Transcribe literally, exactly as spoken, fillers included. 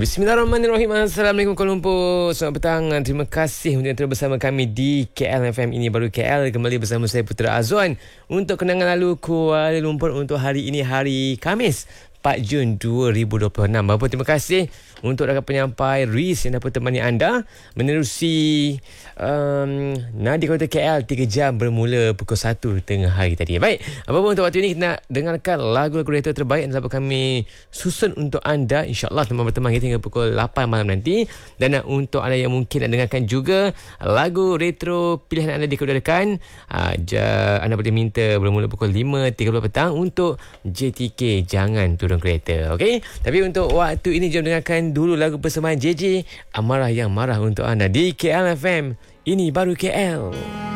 Bismillahirrahmanirrahim. Assalamualaikum Kuala Lumpur. Selamat petang. Terima kasih untuk yang terus bersama kami di K L F M. Ini baru K L. Kembali bersama saya Putra Azwan untuk kenangan lalu Kuala Lumpur untuk hari ini, hari Khamis empat Jun dua ribu dua puluh enam. Bapa, terima kasih untuk rakan penyampai Riz yang dapat temani anda menerusi um, Nadi Kota K L tiga jam bermula pukul satu tengah hari tadi. Baik, apa pun untuk waktu ini kita nak dengarkan lagu-lagu retro terbaik yang dapat kami susun untuk anda. InsyaAllah teman berteman kita hingga pukul lapan malam nanti. Dan uh, untuk anda yang mungkin nak dengarkan juga lagu retro pilihan anda di kedudukan, uh, ja, anda boleh minta bermula pukul lima tiga puluh petang untuk J T K Jangan Turun Kereta. Okey, tapi untuk waktu ini jom dengarkan dulu lagu persembahan J J Amarah Yang Marah untuk anda di K L F M. Ini baru K L.